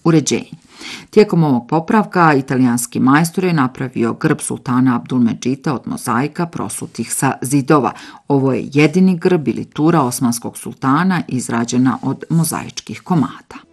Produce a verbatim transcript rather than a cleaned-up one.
uređenje. Tijekom ovog popravka italijanski majstor je napravio grb sultana Abdulmedžida od mozaika prosutih sa zidova. Ovo je jedini grb ili tura osmanskog sultana izrađena od mozaičkih komada.